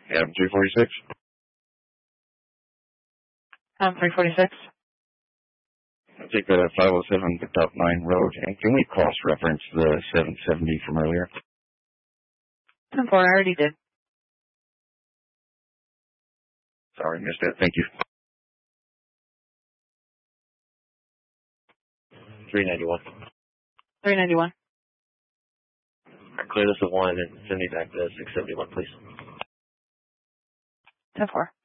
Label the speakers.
Speaker 1: Adam 346.
Speaker 2: 346.
Speaker 1: I'll take the 507 Top 9 Road. And can we cross-reference the 770 from earlier?
Speaker 2: 10-4, I already did.
Speaker 1: Sorry, missed it. Thank you.
Speaker 3: 391.
Speaker 2: 391.
Speaker 3: Clear this of 1 and send me back to 671, please.
Speaker 2: 10-4.